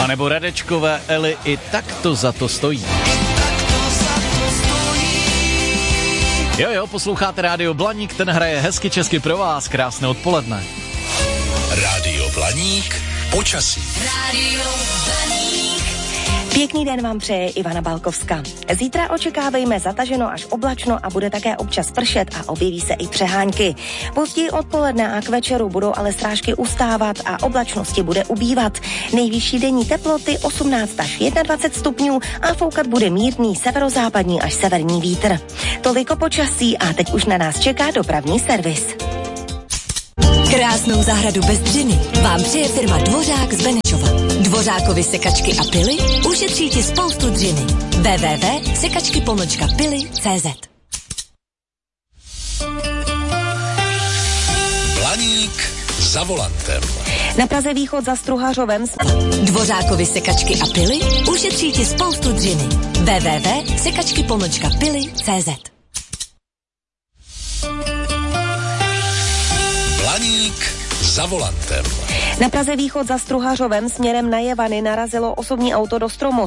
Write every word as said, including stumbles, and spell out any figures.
A nebo Radečkové Eli, i tak to za to stojí. Jo, jo, posloucháte Rádio Blaník, ten hraje hezky česky pro vás, krásné odpoledne. Rádio Blaník, počasí. Rádio Blaník. Pěkný den vám přeje Ivana Balkovská. Zítra očekávejme zataženo až oblačno a bude také občas pršet a objeví se i přehánky. Později odpoledne a k večeru budou ale srážky ustávat a oblačnosti bude ubývat. Nejvyšší denní teploty osmnáct až dvacet jedna stupňů a foukat bude mírný severozápadní až severní vítr. Toliko počasí a teď už na nás čeká dopravní servis. Krásnou zahradu bez dřiny vám přeje firma Dvořák z Benešova. Dvořákovi sekačky a pily ušetří ti spoustu dřiny. w w w tečka sekačky pomlčka pily tečka cé zet. Blaník za volantem. Na Praze východ za Struhařovem. Dvořákovi sekačky a pily ušetří ti spoustu dřiny. w w w tečka sekačky pomlčka pily tečka cé zet. Blaník za volantem. Na Praze východ za Struhařovem směrem na Jevany narazilo osobní auto do stromu.